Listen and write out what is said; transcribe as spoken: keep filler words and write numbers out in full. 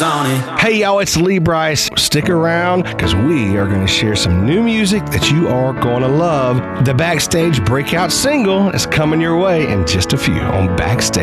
on it. Hey y'all, it's Lee Brice. Stick around because we are going to share some new music that you are going to love. The Backstage breakout single is coming your way in just a few on Backstage.